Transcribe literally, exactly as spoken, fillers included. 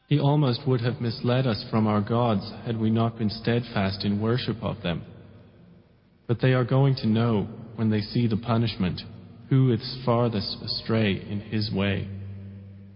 He almost would have misled us from our gods had we not been steadfast in worship of them. But they are going to know, when they see the punishment, who is farthest astray in his way.